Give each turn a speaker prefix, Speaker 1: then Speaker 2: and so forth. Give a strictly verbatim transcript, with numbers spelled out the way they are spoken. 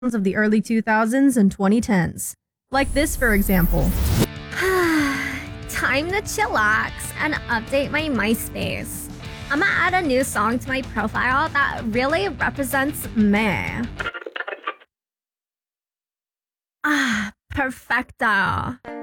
Speaker 1: of the early two thousands and twenty tens. Like this, for example.
Speaker 2: Time to chillax and update my MySpace. I'ma add a new song to my profile that really represents me. Ah, perfecto.